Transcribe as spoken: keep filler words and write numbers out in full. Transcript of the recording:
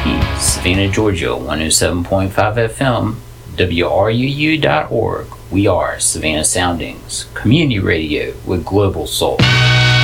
P, Savannah, Georgia, one oh seven point five F M, W R U U dot org. We are Savannah Soundings, community radio with global soul.